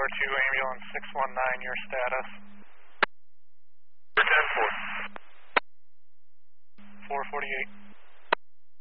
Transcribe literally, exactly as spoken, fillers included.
Tower two, ambulance six one nine, your status? ten four. four forty-eight.